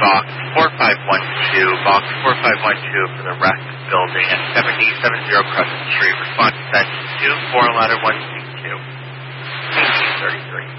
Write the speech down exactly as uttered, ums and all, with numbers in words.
box four five one two, box four five one two for the rest building at seventy seventy Crescent Street. Response sent to four ladder one six two. thirty-three.